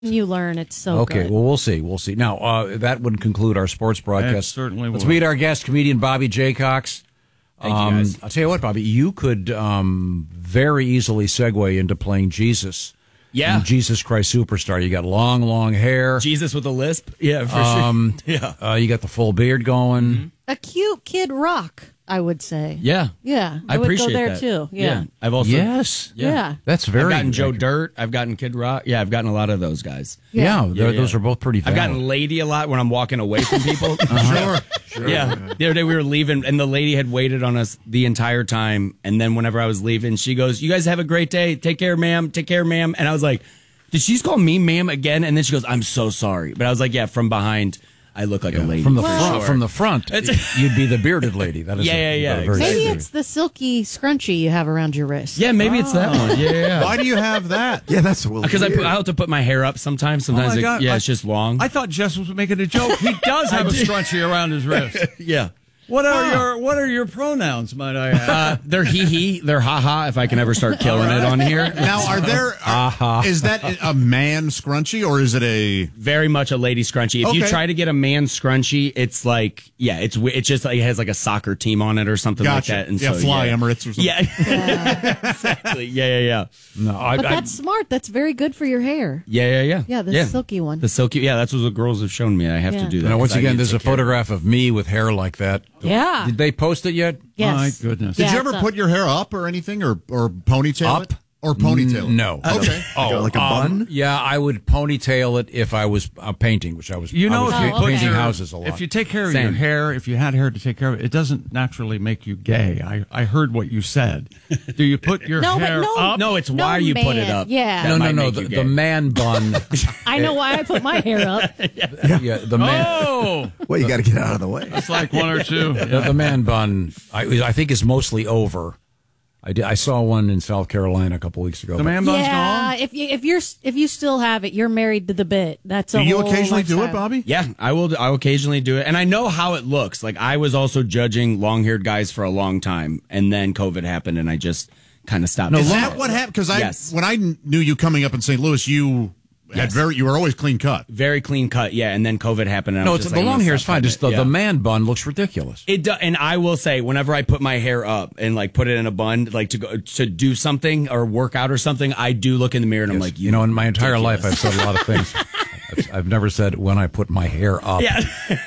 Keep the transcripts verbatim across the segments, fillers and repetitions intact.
You learn. It's so Okay, good. well, we'll see. We'll see. Now, uh, that would conclude our sports broadcast. It certainly Let's will. meet our guest, comedian Bobby Jaycox. Thank you, Um, guys. I'll tell you what, Bobby, you could um, very easily segue into playing Jesus. Yeah. in Jesus Christ Superstar. You got long, long hair. Jesus with a lisp. Yeah, for Um, sure. Yeah. Uh, you got the full beard going. Mm-hmm. A cute Kid Rock, I would say. Yeah. Yeah, I, I would appreciate go there that. too. Yeah. I've also Yes. Yeah. Yeah. That's very. I've gotten Joe like- Dirt. I've gotten Kid Rock. Yeah, I've gotten a lot of those guys. Yeah, Yeah. they're- Yeah, yeah. those are both pretty I've valid. gotten Lady a lot when I'm walking away from people. Uh-huh. Sure. Yeah. The other day we were leaving, and the lady had waited on us the entire time. And then whenever I was leaving, she goes, "You guys have a great day. Take care, ma'am. Take care, ma'am." And I was like, "Did she just call me ma'am again?" And then she goes, "I'm so sorry." But I was like, "Yeah, from behind, I look like a lady." From the for front, sure. from the front, It's- you'd be the bearded lady. That is Yeah, a, yeah, you got yeah, a very Maybe good it's the silky scrunchie you have around your wrist. Yeah, maybe it's that one. Yeah, yeah. Why do you have that? Yeah, that's a little Because I, weird. put- I have to put my hair up sometimes. Sometimes, Oh my it- God. yeah, I- it's just long. I thought Jess was making a joke. He does have a scrunchie around his wrist. yeah. What are your What are your pronouns, might I ask? Uh, they're hee hee. They're ha ha. If I can ever start killing it on here. Now, are there? Are, is that a man scrunchie or is it a? Very much a lady scrunchie. If you Okay. try to get a man scrunchie, it's like yeah, it's wi- it's just like it has like a soccer team on it or something Gotcha. like that. And Yeah, so, Fly yeah. Emirates or something. Yeah, exactly. Yeah, yeah, yeah. No, I, But I- that's smart. That's very good for your hair. Yeah, yeah, yeah. Yeah, the silky one. The silky. Yeah, that's what the girls have shown me. I have Yeah. to do that. now, once 'cause I again, need to there's a take care of it. photograph of me with hair like that. Yeah. Did they post it yet? Yes. My goodness. Did Yeah, you ever it's a- put your hair up or anything, or or ponytail Up? it? Or ponytail? it? No. Okay. Oh, Like a bun? Yeah, I would ponytail it if I was uh, painting, which I was. You know, I was if you Oh, put painting your, houses a lot. if you take care of your Same. hair, if you had hair to take care of it, it doesn't naturally make you gay. I, I heard what you said. Do you put your No, but hair no- up? No, it's No why you put it man. up. Yeah. That no, no, might no. make The, you the gay. man bun. I know why I put my hair up. yeah, the man. Oh, Well, you got to get out of the way. it's like one or two. The, the man bun, I, I think, is mostly over. I, did, I saw one in South Carolina a couple weeks ago. The but- man bun's Yeah, gone. if you if you're if you still have it, you're married to the bit. That's a Do you whole occasionally do it, lifestyle. Bobby? Yeah, I will. I will occasionally do it, and I know how it looks. Like I was also judging long-haired guys for a long time, and then COVID happened, and I just kind of stopped. Is Long- that what happened? Because I, Yes. when I knew you coming up in Saint Louis, you had Yes. very, you were always clean cut. Very clean cut, yeah. And then COVID happened. And I no, was it's, just the like, I'm long gonna hair is stop fine. cutting Just the, it. Yeah. the man bun looks ridiculous. It do, and I will say, whenever I put my hair up and like put it in a bun, like to go to do something or work out or something, I do look in the mirror and I'm like, You know, in my entire ridiculous. life, I've said a lot of things. I've, I've never said when I put my hair up. yeah,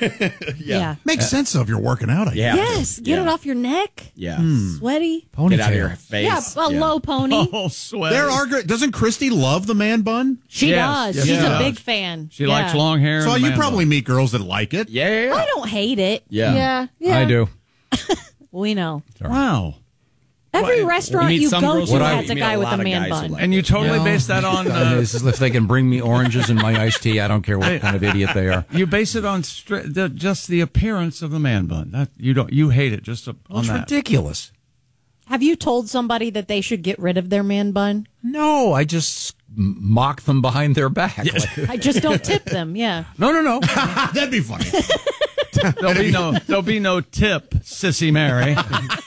Yeah. Makes sense though if you're working out. I guess. yeah, Yes. Get yeah. it off your neck. Yeah, Sweaty. Ponytail. get out of your face. Yeah. A low pony. Oh, sweat. There are. gr- Doesn't Christy love the man bun? She Yes. does. Yes, She's she a does. big fan. She Yeah. likes long hair. So and you man probably bun. meet girls that like it. Yeah, yeah, yeah. I don't hate it. Yeah. Yeah. Yeah. I do. We know. Wow. Every You restaurant meet you some go girls to who like has it. a You meet guy a with lot a of man guys who bun. like And you totally No. base that on. Uh, Uh, this is if they can bring me oranges in my iced tea, I don't care what kind of idiot they are. you base it on stri- the, just the appearance of the man bun. That you don't. You hate it just on Well, it's that. ridiculous. Have you told somebody that they should get rid of their man bun? No, I just m- mock them behind their back. Like, I just don't tip them. Yeah. no, no, no. That'd be funny. There'll be no. There'll be no tip, Sissy Mary.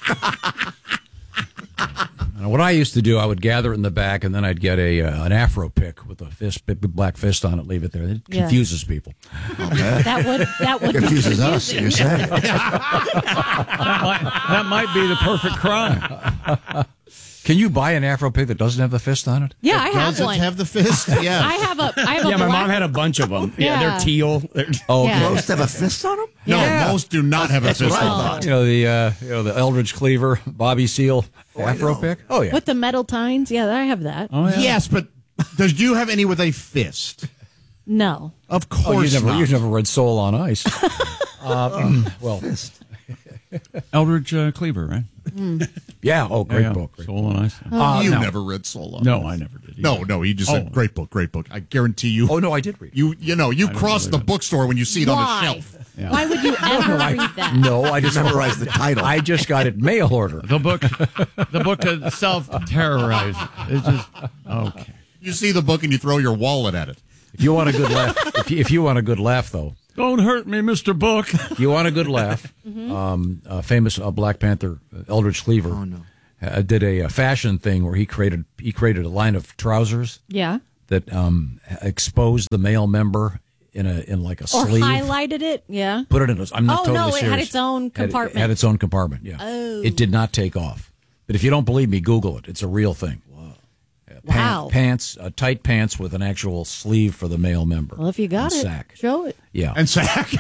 Uh, What I used to do, I would gather it in the back, and then I'd get a uh, an afro pick with a fist, big black fist on it. Leave it there. It Yeah. confuses people. That would that would be Confuses us, confusing. you're saying. That might, that might be the perfect crime. Can you buy an afro pick that doesn't have the fist on it? Yeah, I have Does it one. have the fist? Yeah. I have a I have a Yeah, my black, mom had a bunch of them. Yeah, Yeah. they're teal. They're- Oh, Yeah. Most have a fist on them? no, Yeah. most do not have a fist. what I on thought. you know the uh, you know the Eldridge Cleaver, Bobby Seal afro know. pick. Oh yeah. with the metal tines. Yeah, I have that. Oh yeah. Yes, but does you have any with a fist? No. Of course Oh, you never not. you never read Soul on Ice. uh, well, Eldridge uh, Cleaver, right? yeah. Oh, great Yeah, book. Great Soul on Ice. Uh, you no. never read Soul. No, I never did. No, no, he just said Oh. great book, great book. I guarantee you. Oh no, I did read. You you know, you cross the bookstore when you see it on the Why? shelf. Yeah. Why would you ever read that? No, I just Memorize the title. I just got it mail order. The book, the book itself terrorized. It's just okay. You see the book and you throw your wallet at it. If you want a good laugh, if you, if you want a good laugh, though, Don't hurt me, Mister Book. if you want a good laugh, um, uh, famous uh, Black Panther uh, Eldridge Cleaver Oh, no. uh, did a, uh fashion thing where he created he created a line of trousers Yeah. that um, exposed the male member in a in like a Or sleeve. highlighted it, yeah. Put it in a. I'm not Oh, totally no, it serious. had its own Had- compartment. Had, its own compartment. Yeah. Oh. It did not take off. But if you don't believe me, Google it. It's a real thing. Wow. Pants, uh, tight pants with an actual sleeve for the male member. Well, if you got And it, sack. show it. Yeah. And sack.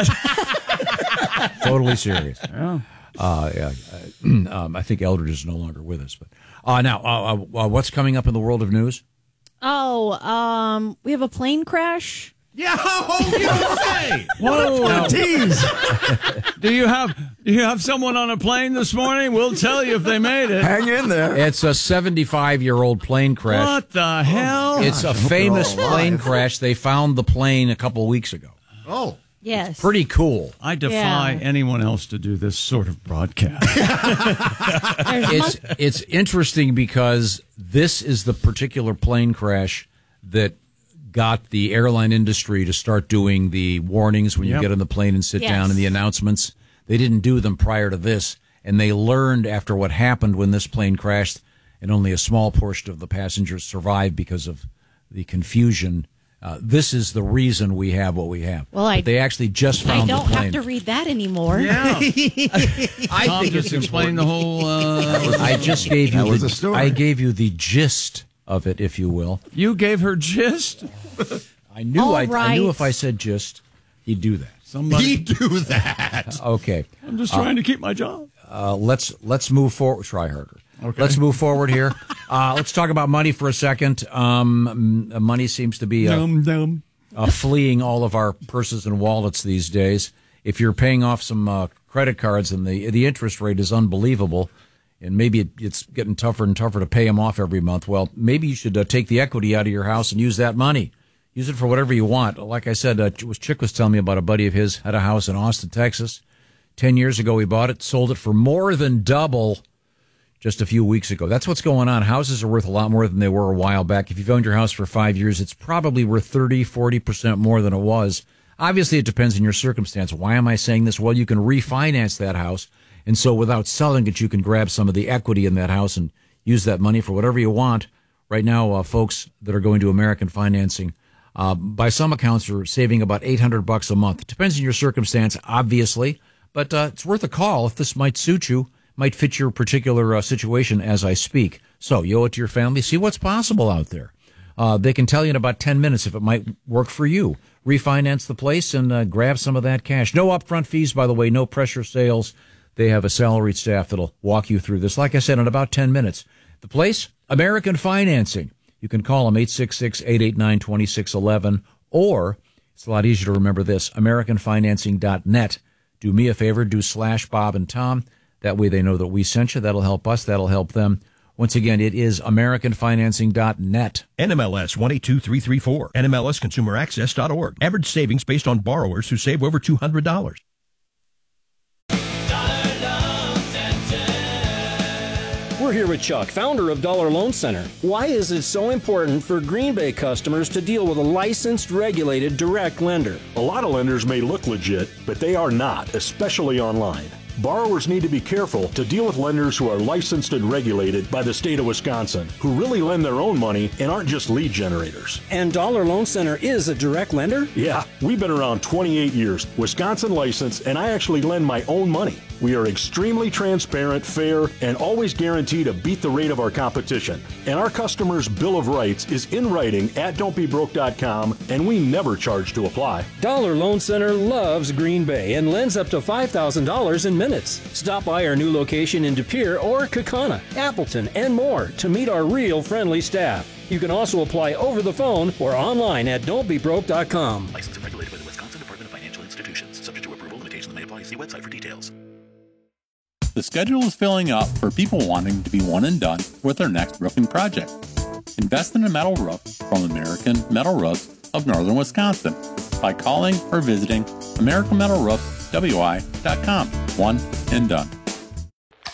Totally serious. Yeah. Uh, yeah. Uh, um, I think Eldridge is no longer with us. But uh, now, uh, uh, what's coming up in the world of news? Oh, um, we have a plane crash. Yeah, oh, you don't say. Whoa! Tease. Do you have do you have someone on a plane this morning? We'll tell you if they made it. Hang in there. It's a seventy-five-year-old plane crash. What the hell? It's a I hope they're famous all alive. plane crash. They found the plane a couple of weeks ago. Oh. Yes. Pretty cool. I defy Yeah. anyone else to do this sort of broadcast. There's It's it's interesting because this is the particular plane crash that got the airline industry to start doing the warnings when you Yep. get on the plane and sit Yes. down and the announcements. They didn't do them prior to this, and they learned after what happened when this plane crashed, and only a small portion of the passengers survived because of the confusion. Uh, this is the reason we have what we have. Well, I- but they actually just found I don't the plane. have to read that anymore. Yeah. I Tom think just it's explained the whole. Uh, I just gave you That was the, the story. I gave you the gist of it, if you will. you gave her gist. I knew All I, I knew right. if I said gist, he'd do that. Somebody. He do that. Okay, I'm just trying to keep my job. uh, let's let's move forward. Try harder. Okay. Let's move forward here. Uh, let's talk about money for a second. Um, m- money seems to be uh, Dum dum. uh, fleeing all of our purses and wallets these days. If you're paying off some uh, credit cards and the the interest rate is unbelievable, and maybe it, it's getting tougher and tougher to pay them off every month, well, maybe you should uh, take the equity out of your house and use that money. Use it for whatever you want. Like I said, uh, Chick was telling me about a buddy of his had a house in Austin, Texas. Ten years ago, he bought it, sold it for more than double just a few weeks ago. That's what's going on. Houses are worth a lot more than they were a while back. If you've owned your house for five years, it's probably worth thirty, forty percent more than it was. Obviously, it depends on your circumstance. Why am I saying this? Well, you can refinance that house. And so without selling it, you can grab some of the equity in that house and use that money for whatever you want. Right now, uh, folks that are going to American Financing, uh, by some accounts, are saving about eight hundred bucks a month. It depends on your circumstance, obviously, but uh, it's worth a call if this might suit you, might fit your particular uh, situation as I speak. So you owe it to your family. See what's possible out there. Uh, they can tell you in about ten minutes if it might work for you. Refinance the place and uh, grab some of that cash. No upfront fees, by the way, no pressure sales. They have a salaried staff that'll walk you through this. Like I said, in about ten minutes. The place, American Financing. You can call them eight six six, eight eight nine, two six one one, or it's a lot easier to remember this, american financing dot net. Do me a favor, do slash Bob and Tom. That way they know that we sent you. That'll help us. That'll help them. Once again, it is american financing dot net. N M L S one eight two three three four. N M L S consumer access dot org. Average savings based on borrowers who save over two hundred dollars. We're here with Chuck, founder of Dollar Loan Center. Why is it so important for Green Bay customers to deal with a licensed, regulated, direct lender? A lot of lenders may look legit, but they are not, especially online. Borrowers need to be careful to deal with lenders who are licensed and regulated by the state of Wisconsin, who really lend their own money and aren't just lead generators. And Dollar Loan Center is a direct lender? Yeah, we've been around twenty-eight years, Wisconsin licensed, and I actually lend my own money. We are extremely transparent, fair, and always guarantee to beat the rate of our competition. And our customers' Bill of Rights is in writing at don't be broke dot com, and we never charge to apply. Dollar Loan Center loves Green Bay and lends up to five thousand dollars in minutes. Stop by our new location in De Pere or Kaukauna, Appleton, and more to meet our real friendly staff. You can also apply over the phone or online at don't be broke dot com. Licensed and regulated by the Wisconsin Department of Financial Institutions. Subject to approval, limitations may apply. See website for details. The schedule is filling up for people wanting to be one and done with their next roofing project. Invest in a metal roof from American Metal Roofs of Northern Wisconsin by calling or visiting american metal roof w i dot com. One and done. Action.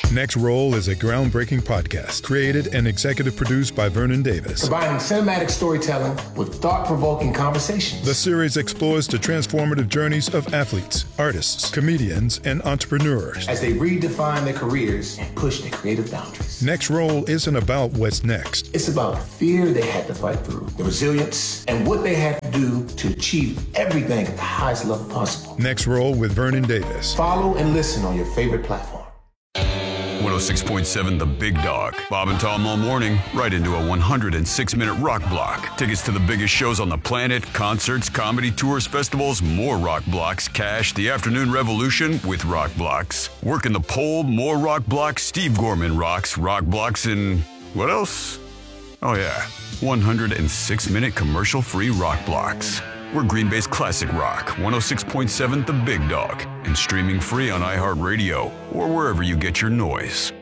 Next Roll is a groundbreaking podcast created and executive produced by Vernon Davis. Combining cinematic storytelling with thought-provoking conversations. The series explores the transformative journeys of athletes, artists, comedians, and entrepreneurs as they redefine their careers and push their creative boundaries. Next Roll isn't about what's next. It's about the fear they had to fight through, the resilience, and what they had to do to achieve everything at the highest level possible. Next Roll with Vernon Davis. Follow and listen on your favorite platform. one oh six point seven The Big Dog. Bob and Tom all morning, right into a one hundred six minute rock block. Tickets to the biggest shows on the planet, concerts, comedy tours, festivals, more rock blocks, cash, the afternoon revolution with rock blocks. Working the pole, more rock blocks, Steve Gorman rocks, rock blocks, and what else? Oh yeah, one hundred six minute commercial-free rock blocks. We're Green Bay's classic rock, one oh six point seven The Big Dog, and streaming free on iHeartRadio or wherever you get your noise.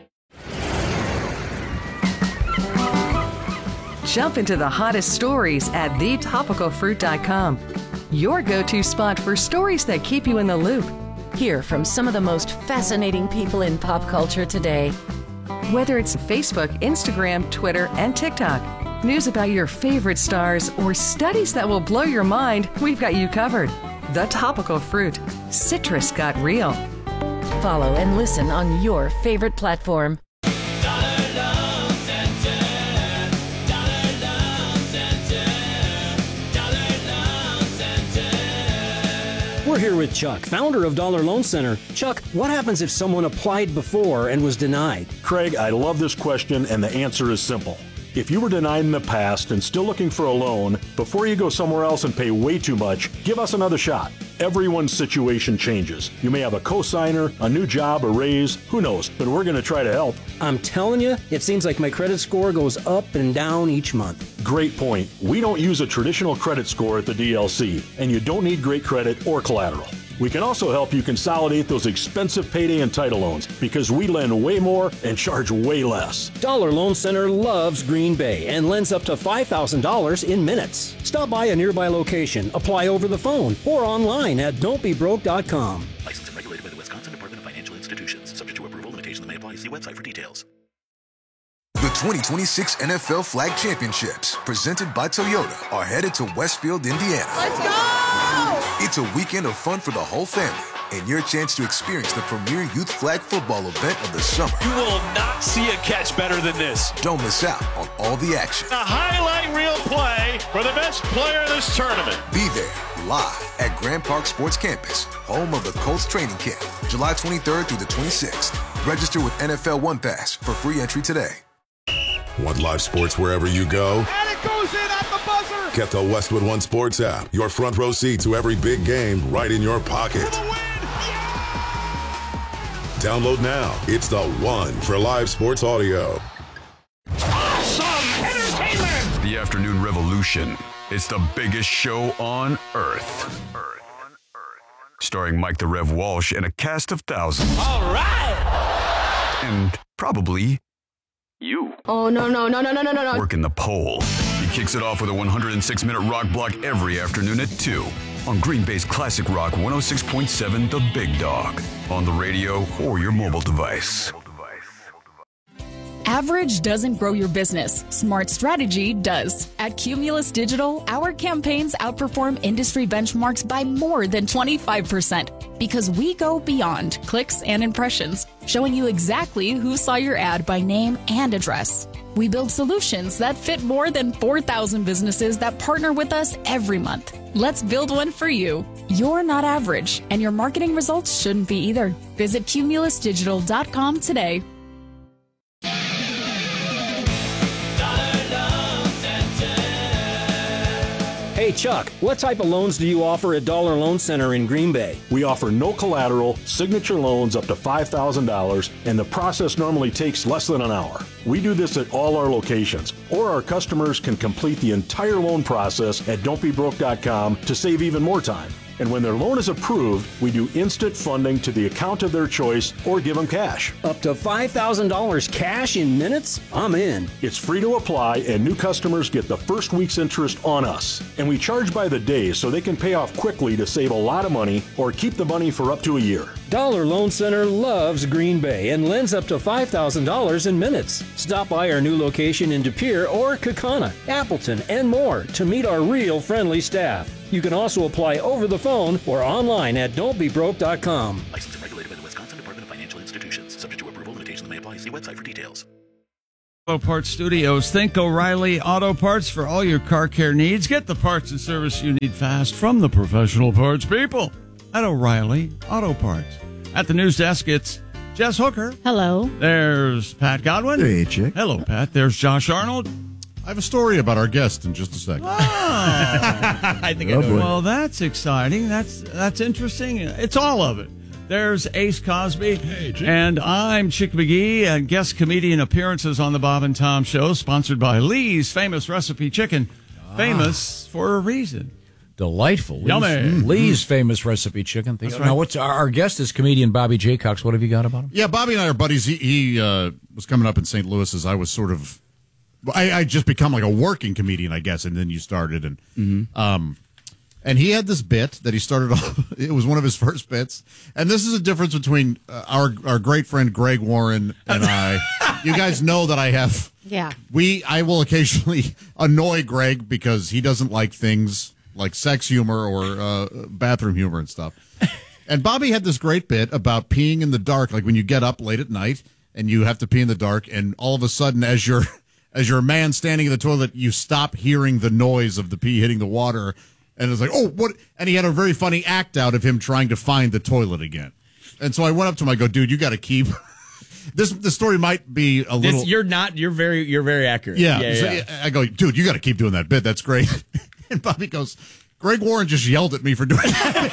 Jump into the hottest stories at the topical fruit dot com. Your go-to spot for stories that keep you in the loop. Hear from some of the most fascinating people in pop culture today. Whether it's Facebook, Instagram, Twitter, and TikTok. News about your favorite stars or studies that will blow your mind, we've got you covered. The Topical Fruit. Citrus got real. Follow and listen on your favorite platform. We're here with Chuck, founder of Dollar Loan Center. Chuck, what happens if someone applied before and was denied? Craig, I love this question, and the answer is simple. If you were denied in the past and still looking for a loan, before you go somewhere else and pay way too much, give us another shot. Everyone's situation changes. You may have a cosigner, a new job, a raise, who knows, but we're going to try to help. I'm telling you, it seems like my credit score goes up and down each month. Great point. We don't use a traditional credit score at the D L C, and you don't need great credit or collateral. We can also help you consolidate those expensive payday and title loans because we lend way more and charge way less. Dollar Loan Center loves Green Bay and lends up to five thousand dollars in minutes. Stop by a nearby location, apply over the phone, or online at don't be broke dot com. Licensed and regulated by the Wisconsin Department of Financial Institutions. Subject to approval, limitations may apply. See website for details. The twenty twenty-six N F L Flag Championships, presented by Toyota, are headed to Westfield, Indiana. Let's go! It's a weekend of fun for the whole family and your chance to experience the premier youth flag football event of the summer. You will not see a catch better than this. Don't miss out on all the action. A highlight reel play for the best player in this tournament. Be there live at Grand Park Sports Campus, home of the Colts training camp, July twenty-third through the twenty-sixth. Register with N F L One Pass for free entry today. Want live sports wherever you go? And it goes in at the buzzer. Get the Westwood One Sports app. Your front row seat to every big game right in your pocket. For the win. Yeah! Download now. It's the one for live sports audio. Awesome entertainment. The afternoon revolution. It's the biggest show on earth. Earth. Starring Mike the Rev Walsh and a cast of thousands. All right. And probably you. Oh, no, no, no, no, no, no, no. Working the pole. He kicks it off with a one hundred six minute rock block every afternoon at two on Green Bay's classic rock one oh six point seven The Big Dog, on the radio or your mobile device. Average doesn't grow your business. Smart strategy does. At Cumulus Digital, our campaigns outperform industry benchmarks by more than twenty-five percent because we go beyond clicks and impressions, showing you exactly who saw your ad by name and address. We build solutions that fit more than four thousand businesses that partner with us every month. Let's build one for you. You're not average, and your marketing results shouldn't be either. Visit cumulus digital dot com today. Hey, Chuck, what type of loans do you offer at Dollar Loan Center in Green Bay? We offer no collateral, signature loans up to five thousand dollars, and the process normally takes less than an hour. We do this at all our locations, or our customers can complete the entire loan process at don't be broke dot com to save even more time. And when their loan is approved, we do instant funding to the account of their choice or give them cash. Up to five thousand dollars cash in minutes? I'm in. It's free to apply, and new customers get the first week's interest on us. And we charge by the day so they can pay off quickly to save a lot of money or keep the money for up to a year. Dollar Loan Center loves Green Bay and lends up to five thousand dollars in minutes. Stop by our new location in De Pere or Kaukauna, Appleton, and more to meet our real friendly staff. You can also apply over the phone or online at don't be broke dot com. Licensed and regulated by the Wisconsin Department of Financial Institutions. Subject to approval, limitations may apply. See website for details. Auto Parts Studios. Think O'Reilly Auto Parts for all your car care needs. Get the parts and service you need fast from the professional parts people at O'Reilly Auto Parts. At the news desk, it's Jess Hooker. Hello. There's Pat Godwin. Hey, chick. Hello, Pat. There's Josh Arnold. I have a story about our guest in just a second. Oh. I think I know. Well, that's exciting. That's that's interesting. It's all of it. There's Ace Cosby, hey, and I'm Chick McGee, and guest comedian appearances on the Bob and Tom Show, sponsored by Lee's Famous Recipe Chicken, ah. famous for a reason. Delightful. Yummy. Lee's, Lee's Famous Recipe Chicken. That's right. Now, what's our, our guest is comedian Bobby Jaycox. What have you got about him? Yeah, Bobby and I are buddies. He, he uh, was coming up in Saint Louis as I was sort of, I, I just become like a working comedian, I guess, and then you started, and mm-hmm. um, and he had this bit that he started off. It was one of his first bits, and this is a difference between uh, our our great friend Greg Warren and I. You guys know that I have. Yeah. We I will occasionally annoy Greg because he doesn't like things like sex humor or uh, bathroom humor and stuff. And Bobby had this great bit about peeing in the dark, like when you get up late at night and you have to pee in the dark, and all of a sudden, as you're as you're a man standing in the toilet, you stop hearing the noise of the pee hitting the water, and it's like, oh, what? And he had a very funny act out of him trying to find the toilet again. And so I went up to him, I go, dude, you got to keep this. The story might be a little. This, you're not. You're very. You're very accurate. Yeah. yeah, so yeah. I go, dude, you got to keep doing that bit. That's great. And Bobby goes, Greg Warren just yelled at me for doing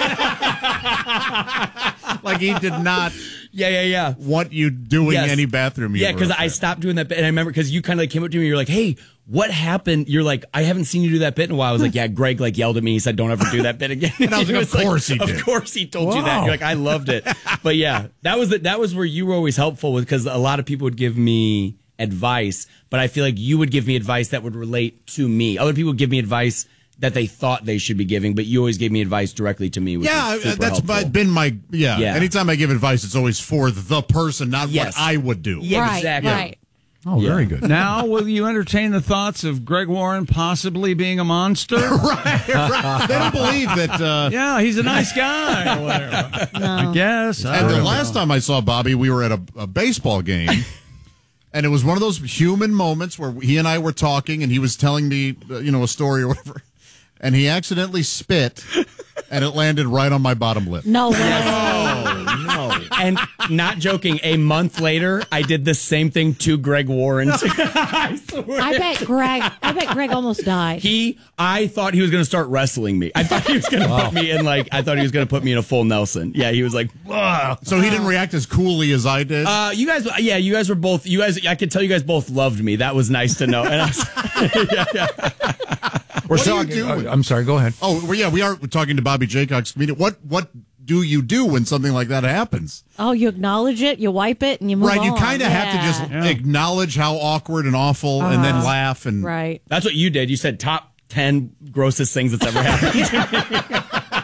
that. Like he did not yeah, yeah, yeah. want you doing yes. any bathroom humor. Yeah, because I stopped doing that bit. And I remember because you kind of like came up to me and you're like, hey, what happened? You're like, I haven't seen you do that bit in a while. I was like, yeah, Greg like yelled at me. He said, don't ever do that bit again. And I was like, of course like, he did. Of course he told Wow. you that. You're like, I loved it. But yeah, that was the, that was where you were always helpful with, because a lot of people would give me advice, but I feel like you would give me advice that would relate to me. Other people would give me advice that they thought they should be giving, but you always gave me advice directly to me. Which yeah, is super that's helpful. been my yeah. Yeah. Anytime I give advice, it's always for the person, not Yes. what I would do. Yeah, right, exactly. right. Oh, Yeah. very good. Now, will you entertain the thoughts of Greg Warren possibly being a monster? right, right. They don't believe that. Uh, Yeah, he's a nice guy. Or whatever. I guess. I And the don't last know. time I saw Bobby, we were at a, a baseball game, and it was one of those human moments where he and I were talking, and he was telling me, uh, you know, a story or whatever, and he accidentally spit, and it landed right on my bottom lip. No way. Oh, no. And not joking, a month later, I did the same thing to Greg Warren. I swear. I bet Greg. I bet Greg almost died. He, I thought he was going to start wrestling me. I thought he was going to put me in like, I thought he was going to put me in a full Nelson. Yeah, he was like, ugh. So he didn't react as coolly as I did. Uh, you guys, yeah, you guys were both, you guys, I could tell you guys both loved me. That was nice to know. And I was, yeah, yeah. We're What are you talking. doing? uh, I'm sorry. Go ahead. Oh, well, yeah, we are talking to Bobby Jaycox, comedian. What what do you do when something like that happens? Oh, you acknowledge it, you wipe it, and you move Right, you on. kind of have to Yeah. just Yeah. acknowledge how awkward and awful, and then Uh-huh. laugh and Right. That's what you did. You said top ten grossest things that's ever happened.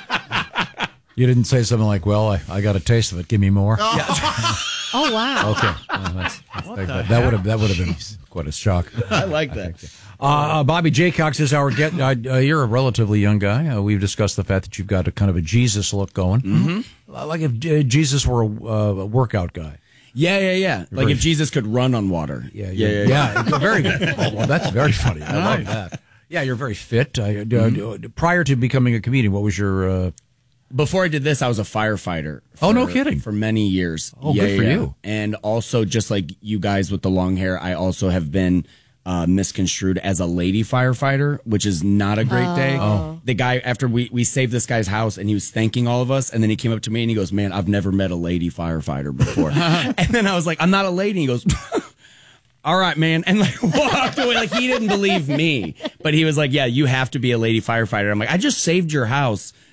You didn't say something like, "Well, I, I got a taste of it. Give me more." Oh wow. Okay, Well, that's, that's that, that would have that would have been quite a shock. I like that. Uh, uh, Bobby Jaycox is our get. Uh, uh, you're a relatively young guy. Uh, we've discussed the fact that you've got a kind of a Jesus look going, Mm-hmm. uh, like if uh, Jesus were a, uh, a workout guy. Yeah, yeah, yeah. Like very- if Jesus could run on water. Yeah, yeah, yeah, yeah. yeah. Very good. Oh, well, that's very funny. I love Nice. that. Yeah, you're very fit. Uh, uh, Mm-hmm. uh, prior to becoming a comedian, what was your? Uh, Before I did this, I was a firefighter. For, Oh, no kidding. For many years. Oh, yeah, good for yeah. you. And also, just like you guys with the long hair, I also have been uh, misconstrued as a lady firefighter, which is not a great day. Oh. The guy, after we, we saved this guy's house, and he was thanking all of us, and then he came up to me and he goes, "Man, I've never met a lady firefighter before." And then I was like, "I'm not a lady." He goes, "All right, man," and like walked away. Like he didn't believe me, but he was like, "Yeah, you have to be a lady firefighter." I'm like, "I just saved your house."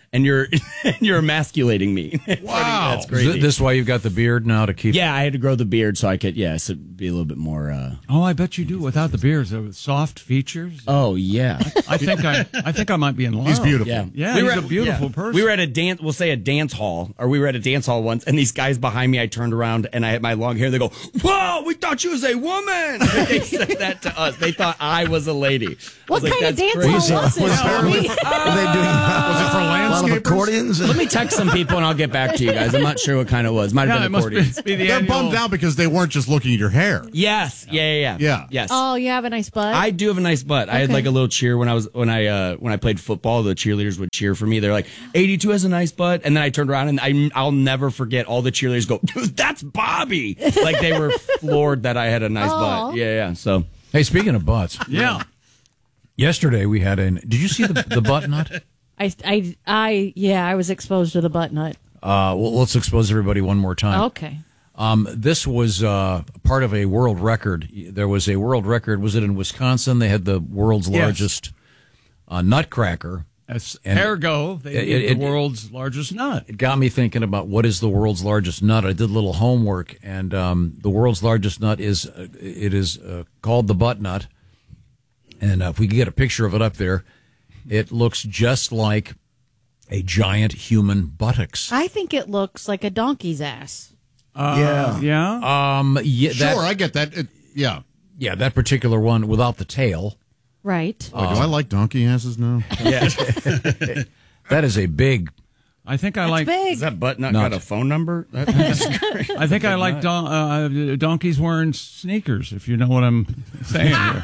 and you're and you're emasculating me. Wow, That's crazy. Th- This is why you've got the beard now to keep. Yeah, I had to grow the beard so I could, yeah, so it'd be a little bit more. Uh... Oh, I bet you do without the beards. There were soft features. Oh yeah, I think I, I think I might be in love. He's beautiful. Yeah, Yeah, We he's were a at- beautiful yeah. person. We were at a dance. We'll say a dance hall, or we were at a dance hall once, and these guys behind me. I turned around and I had my long hair. They go, "Whoa, we thought you was a woman." They said that to us. They thought I was a lady. What I was kind like, of "That's dance crazy." hall was it? Were they doing? Was it for A lot of landscapers? accordions. Let me text some people and I'll get back to you guys. I'm not sure what kind it was. Might have Yeah, it been must be, accordions. be the They're annual. bummed out because they weren't just looking at your hair. Yes. Yeah, yeah, yeah. Yeah. Yes. Oh, you have a nice butt? I do have a nice butt. I had Okay. like a little cheer when I was when I uh, when I played football. The cheerleaders would cheer for me. They're like, eighty-two has a nice butt, and then I turned around and I I'll never forget. All the cheerleaders go, "Dude, that's Bobby!" Like they were floored that I had a nice Aw. butt. Yeah, yeah. So Hey, speaking of butts, Yeah. yesterday we had an. Did you see the the butt nut? I, I, I, yeah, I was exposed to the butt nut. Uh, well, let's expose everybody one more time. Okay. Um, this was uh, part of a world record. There was a world record. Was it in Wisconsin? They had the world's Yes. largest uh, nutcracker. As And ergo, they it- need it- the world's largest nut. It got me thinking about what is the world's largest nut. I did a little homework, and um, the world's largest nut is uh, it is uh, called the butt nut. And uh, if we could get a picture of it up there, it looks just like a giant human buttocks. I think it looks like a donkey's ass. Uh, Yeah. Yeah. Um, yeah, that, Sure, I get that. It, yeah. yeah, that particular one without the tail. Right. Boy, do I like donkey asses now? Yeah, that is a big. I think I It's like. big. is that butt not Nut. got a phone number? That- that's great. I think I like don- uh, donkeys wearing sneakers. If you know what I'm saying here.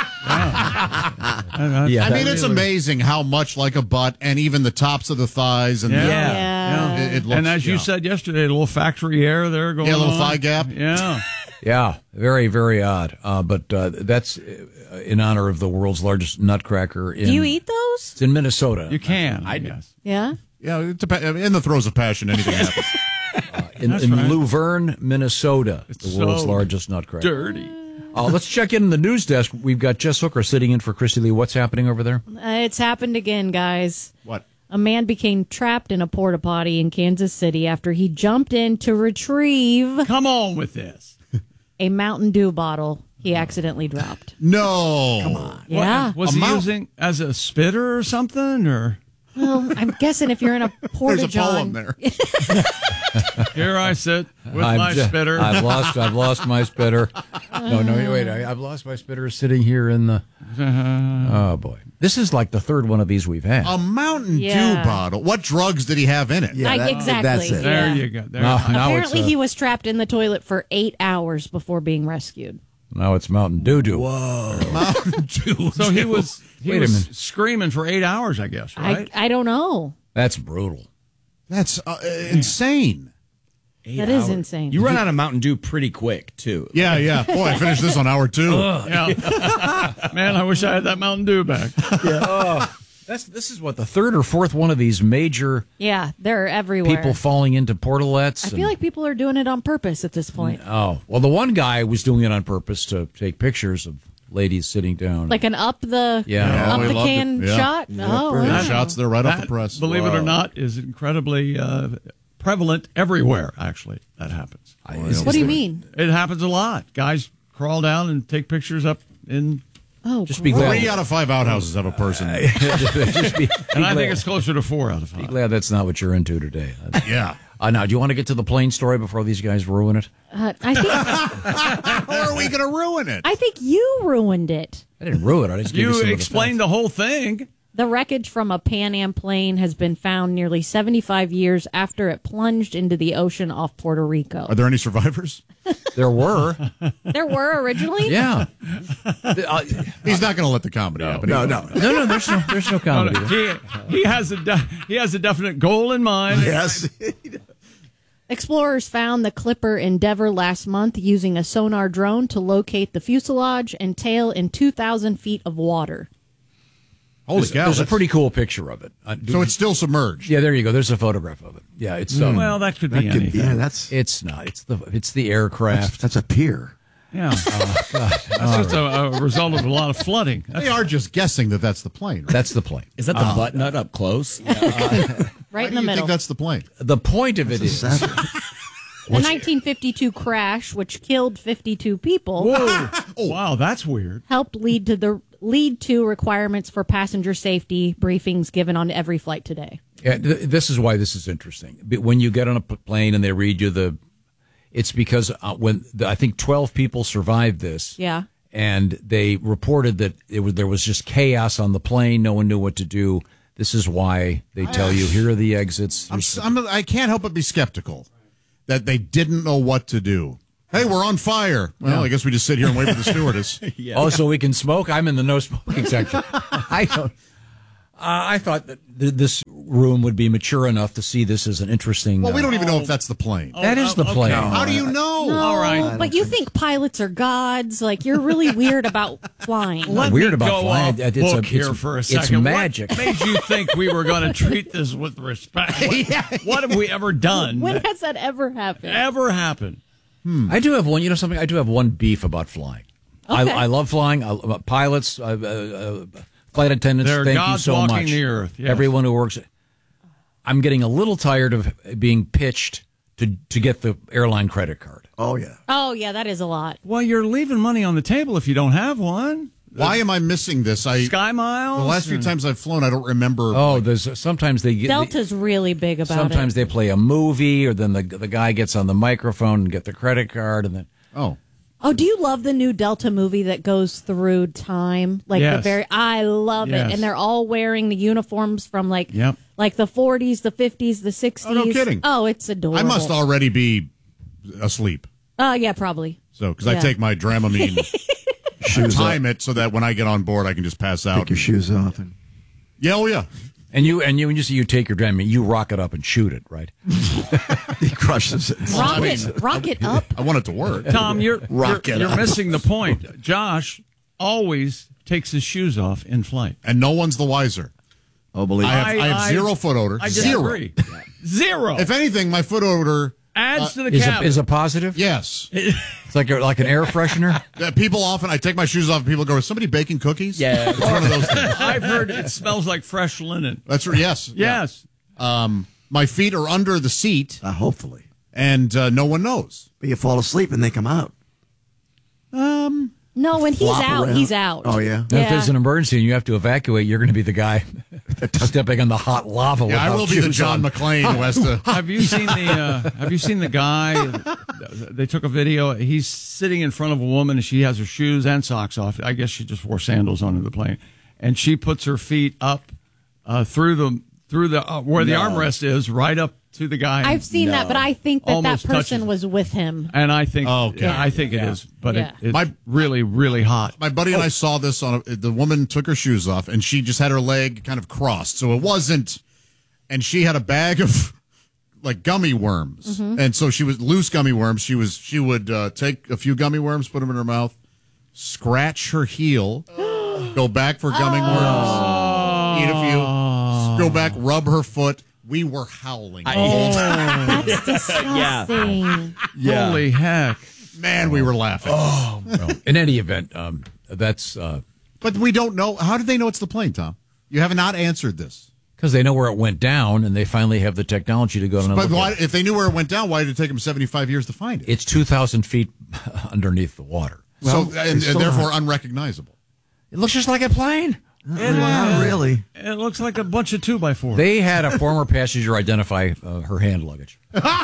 Yeah. Yeah. I mean, it's amazing how much like a butt, and even the tops of the thighs, and Yeah. the, Yeah. Yeah. It, it looks, And as you yeah. said yesterday, a little factory air there going Yeah, a little on. thigh gap. Yeah. Yeah, very, very odd. Uh, but uh, that's uh, in honor of the world's largest nutcracker. In, Do you eat those? It's in Minnesota. You can. I guess. Yeah. Yeah, it dep- in the throes of passion, anything happens. in That's in right. Luverne, Minnesota, It's the world's so largest nutcracker. Dirty. Uh, let's check in the news desk. We've got Jess Hooker sitting in for Christy Lee. What's happening over there? Uh, it's happened again, guys. What? A man became trapped in a porta potty in Kansas City after he jumped in to retrieve Come on with this. a Mountain Dew bottle he accidentally dropped. No. Come on. Yeah. What, was A he mount- using as a spitter or something? Or Well, I'm guessing if you're in a porta There's a poem john, there. here I sit with I've my ju- spitter. I've lost. I've lost my spitter. No, no, wait. I, I've lost my spitter sitting here in the. Oh boy, this is like the third one of these we've had. A Mountain Yeah. Dew bottle. What drugs did he have in it? Yeah, I- that- exactly. That's it. there yeah. you go. There. now, now it's apparently uh, he was trapped in the toilet for eight hours before being rescued. now it's Mountain Dew Dew. Mountain Dew. So he was he Wait a was minute. screaming for eight hours, I guess, right? I I don't know. That's brutal. That's uh, insane. Eight That is hours. insane. You run out of Mountain Dew pretty quick too. Yeah, yeah. Boy, I finished this on hour two. Yeah. Man, I wish I had that Mountain Dew back. Oh, that's this is what the third or fourth one of these major Yeah, they're everywhere. people falling into portalettes. I and- feel like people are doing it on purpose at this point. Oh, well, the one guy was doing it on purpose to take pictures of ladies sitting down. Like an up the Yeah. up we the loved it. can Yeah. shot. Oh, wow. Shots there right off That, the press. Believe it Wow. or not, is incredibly uh, prevalent everywhere. Actually, that happens. What do you mean? It happens a lot. Guys crawl down and take pictures up in. Oh, Just be gross. glad. Three out of five outhouses have a person. just, just be, And I glad- think it's closer to four out of be five. glad that's not what you're into today. Yeah. Uh, now, do you want to get to the plane story before these guys ruin it? Uh, I think How are we going to ruin it? I think you ruined it. I didn't ruin it. I just gave you You some of the explained facts. the whole thing. The wreckage from a Pan Am plane has been found nearly seventy-five years after it plunged into the ocean off Puerto Rico. Are there any survivors? There were. There were originally? Yeah. Uh, He's not going to let the comedy happen. No, no. no, no, there's no, there's no comedy. there. He, he has a de- he has a definite goal in mind. Yes. Explorers found the Clipper Endeavour last month using a sonar drone to locate the fuselage and tail in two thousand feet of water. Holy There's, cow. there's a that's- pretty cool picture of it. Uh, do- So it's still submerged. yeah, there you go. There's a photograph of it. Yeah, it's um, Well, that could That be could, anything. yeah, that's it's not. It's the it's the that's, aircraft. that's a pier. Yeah. Oh, God. That's All just a, a result of a lot of flooding. That's, They are just guessing that that's the plane. Right? That's the plane. Is that the Uh, butt nut up close? Right Why in do the you middle. think that's the plane? The point of it is. The nineteen fifty-two crash, which killed fifty-two people, Whoa. Oh, wow, that's weird. helped lead to the lead to requirements for passenger safety briefings given on every flight today. Yeah, th- this is why this is interesting. But when you get on a p- plane and they read you the, it's because uh, when the, I think twelve people survived this. Yeah. And they reported that it was there was just chaos on the plane. No one knew what to do. This is why they tell you here are the exits. I'm, s- I'm, I can't help but be skeptical that they didn't know what to do. Hey, we're on fire. Well, Yeah. I guess we just sit here and wait for the stewardess. Oh, so we can smoke? I'm in the no smoking section. I don't. Uh, I thought that th- this room would be mature enough to see this as an interesting. Well, we uh, don't even know if that's the plane. That is the plane. How do you know? No, All right. but you think pilots are gods? Like you're really weird about flying. Let weird me about go flying. off It's a- book it's- here for a it's second. magic. What made you think we were going to treat this with respect? What, what have we ever done? When that has that ever happened? ever happened? I do have one. You know something? I do have one beef about flying. Okay. I, I love flying. I, uh, pilots, uh, uh, uh, flight attendants. They're thank gods you so walking much. the earth, yes. Everyone who works. I'm getting a little tired of being pitched to to get the airline credit card. Oh, yeah. Oh yeah, that is a lot. Well, you're leaving money on the table if you don't have one. Why am I missing this? I Sky Miles? The last few times I've flown, I don't remember. Oh, there's sometimes they get. Delta's really big about Sometimes it. they play a movie, or then the the guy gets on the microphone and get the credit card, and then oh, Oh, do you love the new Delta movie that goes through time? Like the Yes. very, I love Yes. it, and they're all wearing the uniforms from like, Yep. like the forties, the fifties, the sixties. Oh, no kidding. Oh, it's adorable. I must already be asleep. Oh, yeah, probably. So, because I Yeah. take my Dramamine, Shoes time it so that when I get on board, I can just pass out. Take your shoes off. And Yeah, oh yeah. and you and you when you say you take your Dramamine, you rock it up and shoot it, right? he crushes it. Rocket, rocket up. I want it to work. Tom, you're Rock you're, it you're up. missing the point. Josh always takes his shoes off in flight. And no one's the wiser. Oh, believe I me. have, I, have zero foot odor. I zero. disagree. Zero. If anything, my foot odor Adds to the Is a, cabin. is a positive? Yes. It's like a, like an air freshener. Uh, people often, I take my shoes off and people go, is somebody baking cookies? Yeah. It's one of those things. I've heard it smells like fresh linen. That's right. Yes. Yes. Um, my feet are under the seat, Uh, hopefully. and uh, no one knows. But you fall asleep and they come out. Um, No, when he's Flop out, around. he's out. Oh, yeah? And if Yeah. there's an emergency and you have to evacuate, you're going to be the guy stepping on the hot lava. yeah, I without will be the shoes John on. McClane who has to. Have you seen the uh, Have you seen the guy? They took a video. He's sitting in front of a woman, and she has her shoes and socks off. I guess she just wore sandals onto the plane, and she puts her feet up uh, through the through the uh, where the No. armrest is, right up to the guy. I've seen that, but I think that Almost that person touches. was with him. and I think, Okay. yeah, I think it Yeah. is, but Yeah. it, it's My- really, really hot. My buddy and I saw this on a, the woman took her shoes off and she just had her leg kind of crossed. So it wasn't, and she had a bag of like gummy worms. And so she was loose gummy worms. She was, she would uh, take a few gummy worms, put them in her mouth, scratch her heel, go back for gummy worms, eat a few, go back, rub her foot. We were howling. the whole time. That's disgusting. Yeah. Holy heck! Man, we were laughing. Well, in any event, um, that's uh, But we don't know. How did they know it's the plane, Tom? You have not answered this. because they know where it went down, and they finally have the technology to go and But look why, at it. if they knew where it went down, why did it take them seventy-five years to find it? It's two thousand feet underneath the water. Well, so, they and, still and therefore have- unrecognizable. It looks just like a plane. Not really. It looks like a bunch of two by four. They had a former passenger identify uh, her hand luggage.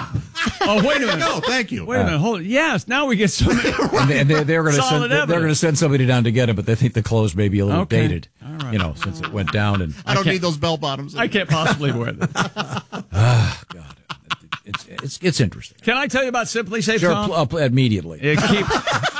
oh, wait a minute! No, thank you. Wait a minute! Hold it. Yes, now we get some. And they, and they, they're going to Solid send they're evidence. going to send somebody down to get it, but they think the clothes may be a little Okay. dated. All right. You know, since it went down and I don't can't- need those bell bottoms. I can't possibly wear this. ah, God, it's it's it's interesting. Can I tell you about Simply Safe, Sure, Tom? pl- up immediately. It keeps.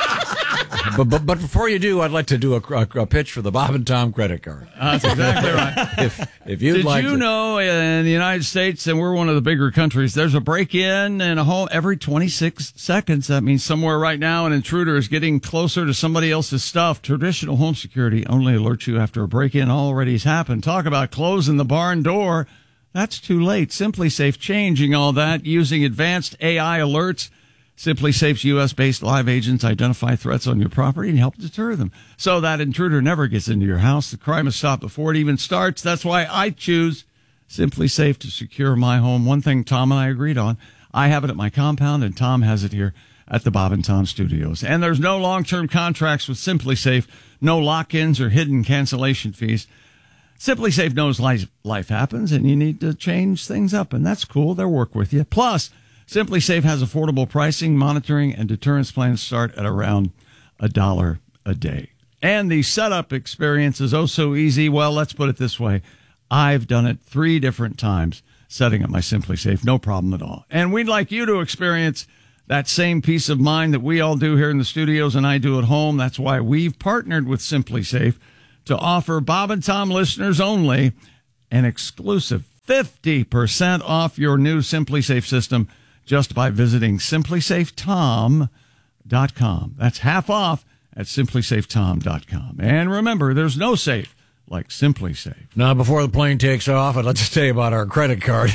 But, but but before you do, I'd like to do a, a, a pitch for the Bob and Tom credit card. That's exactly right. If if you'd Did like you to, know in the United States, and we're one of the bigger countries, there's a break-in in a home every twenty-six seconds. That means somewhere right now an intruder is getting closer to somebody else's stuff. Traditional home security only alerts you after a break-in already has happened. Talk about closing the barn door. That's too late. Simply Safe changing all that using advanced A I alerts. Simply Safe's U S-based live agents identify threats on your property and help deter them, so that intruder never gets into your house. The crime is stopped before it even starts. That's why I choose Simply Safe to secure my home. One thing Tom and I agreed on, I have it at my compound, and Tom has it here at the Bob and Tom Studios. And there's no long-term contracts with Simply Safe, no lock-ins or hidden cancellation fees. Simply Safe knows life, life happens, and you need to change things up, and that's cool. They'll work with you. Plus, Simply Safe has affordable pricing, monitoring, and deterrence plans start at around a dollar a day. And the setup experience is oh so easy. Well, let's put it this way. I've done it three different times, setting up my Simply Safe. No problem at all. And we'd like you to experience that same peace of mind that we all do here in the studios and I do at home. That's why we've partnered with Simply Safe to offer Bob and Tom listeners only an exclusive fifty percent off your new Simply Safe system just by visiting simply safe tom dot com. That's half off at simply safe tom dot com. And remember, there's no safe like Simply Safe. Now, before the plane takes off, I'd like to tell you about our credit card.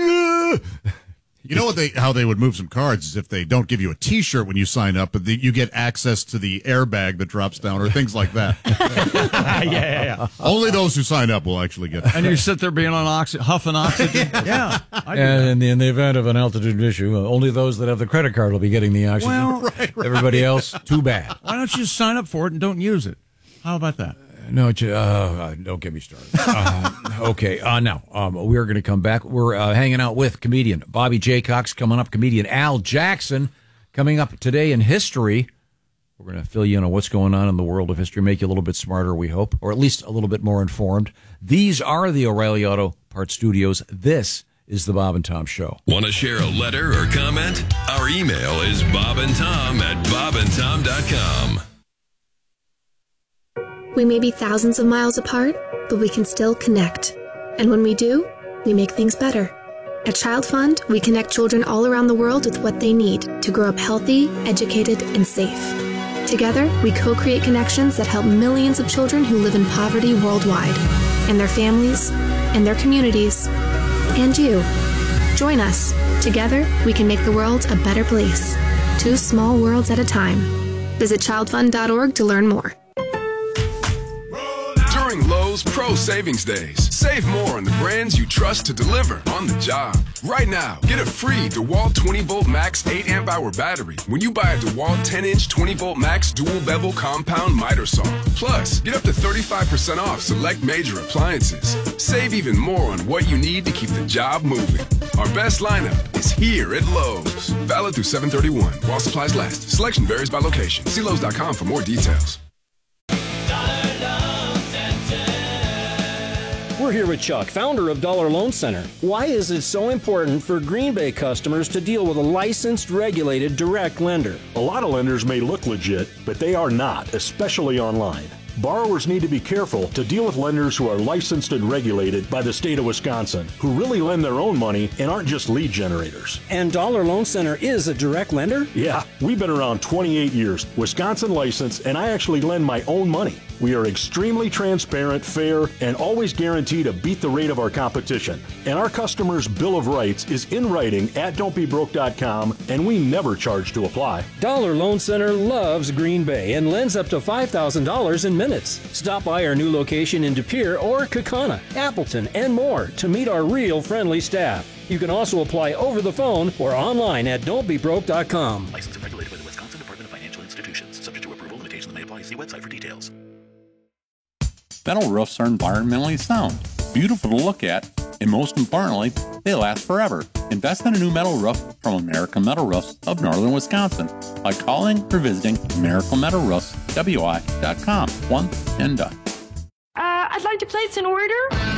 You know what they how they would move some cards is if they don't give you a T-shirt when you sign up, but the, you get access to the airbag that drops down or things like that. yeah, yeah, yeah. Only those who sign up will actually get that. And you sit there being on oxy- huffing oxygen. yeah. I do And that. in the, in the event of an altitude issue, uh, only those that have the credit card will be getting the oxygen. Well, right, right. Everybody else, too bad. Why don't you just sign up for it and don't use it? How about that? No, uh, don't get me started. Uh, okay, uh, now um, we're going to come back. We're uh, hanging out with comedian Bobby Jaycox coming up, comedian Al Jackson coming up today in history. We're going to fill you in on what's going on in the world of history, make you a little bit smarter, we hope, or at least a little bit more informed. These are the O'Reilly Auto Parts Studios. This is the Bob and Tom Show. Want to share a letter or comment? Our email is bobandtom at bobandtom dot com. We may be thousands of miles apart, but we can still connect. And when we do, we make things better. At Child Fund, we connect children all around the world with what they need to grow up healthy, educated, and safe. Together, we co-create connections that help millions of children who live in poverty worldwide, and their families, and their communities, and you. Join us. Together, we can make the world a better place. Two small worlds at a time. Visit child fund dot org to learn more. During Lowe's Pro Savings Days, save more on the brands you trust to deliver on the job. Right now, get a free DeWalt twenty volt max eight amp hour battery when you buy a DeWalt ten inch twenty volt max dual bevel compound miter saw. Plus, get up to thirty-five percent off select major appliances. Save even more on what you need to keep the job moving. Our best lineup is here at Lowe's. Valid through seven thirty-one while supplies last. Selection varies by location. See Lowe's dot com for more details. We're here with Chuck, founder of Dollar Loan Center. Why is it so important for Green Bay customers to deal with a licensed, regulated, direct lender? A lot of lenders may look legit, but they are not, especially online. Borrowers need to be careful to deal with lenders who are licensed and regulated by the state of Wisconsin, who really lend their own money and aren't just lead generators. And Dollar Loan Center is a direct lender? Yeah, we've been around twenty-eight years, Wisconsin licensed, and I actually lend my own money. We are extremely transparent, fair, and always guarantee to beat the rate of our competition. And our customers' Bill of Rights is in writing at don't be broke dot com, and we never charge to apply. Dollar Loan Center loves Green Bay and lends up to five thousand dollars in minutes. Stop by our new location in De Pere or Kaukauna, Appleton, and more to meet our real friendly staff. You can also apply over the phone or online at don't be broke dot com. Licensed and regulated by the Wisconsin Department of Financial Institutions. Subject to approval, limitations may apply. See website for details. Metal roofs are environmentally sound, beautiful to look at, and most importantly, they last forever. Invest in a new metal roof from American Metal Roofs of Northern Wisconsin by calling or visiting American Metal Roofs W I dot com. One and done. Uh, I'd like to place an order.